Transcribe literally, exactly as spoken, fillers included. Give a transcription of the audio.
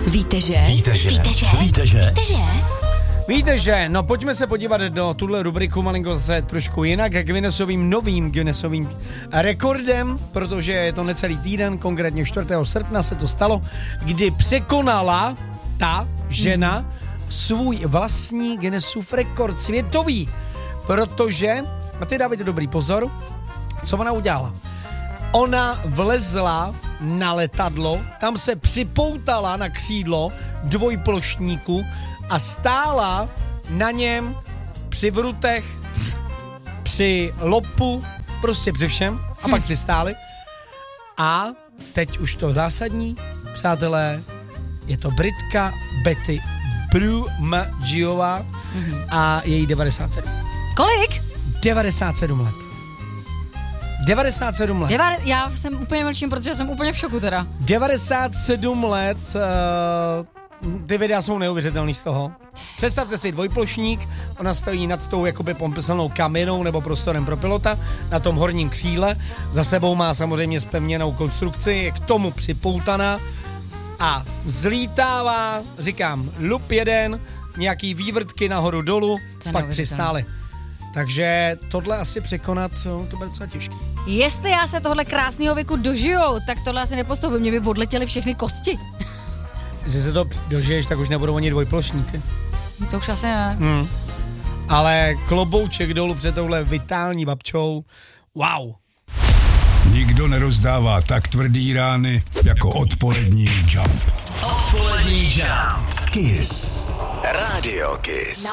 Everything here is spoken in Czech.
Víte, že? Víte, že? Víte, že? Víte, že? Víte, že? Víte, že? No pojďme se podívat do tuhle rubriku malinko zase trošku jinak k Guinnessovým novým Guinnessovým rekordem, protože je to necelý týden, konkrétně čtvrtého srpna se to stalo, kdy překonala ta žena mm. svůj vlastní Guinnessův rekord světový, protože, a ty dávajte dobrý pozor, co ona udělala. Ona vlezla na letadlo, tam se připoutala na křídlo dvojplošníku a stála na něm při vrutech, při lopu, prostě při všem a hm. pak přistáli. A teď už to zásadní, přátelé, je to Britka Betty Brugmangeová mm-hmm. a její devadesát sedm. Kolik? devadesát sedm let. devadesát sedm let. Deva- já jsem úplně mlčím, protože jsem úplně v šoku teda. devadesát sedm let, uh, ty videa jsou neuvěřitelný z toho. Představte si dvojplošník, ona stojí nad tou jakoby pomyslnou kabinou nebo prostorem pro pilota na tom horním křídle, za sebou má samozřejmě zpevněnou konstrukci, je k tomu připoutaná a vzlítává, říkám, lup jeden, nějaký vývrtky nahoru dolů, pak přistály. Takže tohle asi překonat, no, to bude docela těžké. Jestli já se tohle krásného věku dožijou, tak tohle asi nepostupuji, mě by odletěly všechny kosti. Když se to dožiješ, tak už nebudou ani dvojplošníky. To už asi ne. Hmm. Ale klobouček dolů před touhle vitální babčou, wow. Nikdo nerozdává tak tvrdý rány jako odpolední Jump. Odpolední Jump. Kiss. Radio Kiss.